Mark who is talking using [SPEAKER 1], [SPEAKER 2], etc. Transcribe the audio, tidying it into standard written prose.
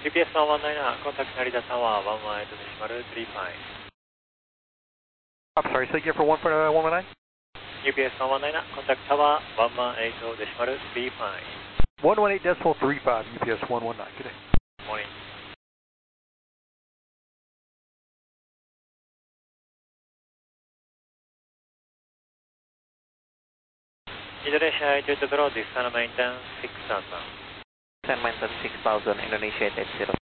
[SPEAKER 1] UPS 119, contact Narita Tower 118.35.
[SPEAKER 2] I'm sorry, say again for 119?
[SPEAKER 1] UPS 119, contact Tower 118.35.
[SPEAKER 2] 118.35, UPS 119, good day.
[SPEAKER 1] Morning. Indonesia 80, descend maintenance 6000.
[SPEAKER 3] Descend maintenance 6000, Indonesia 80.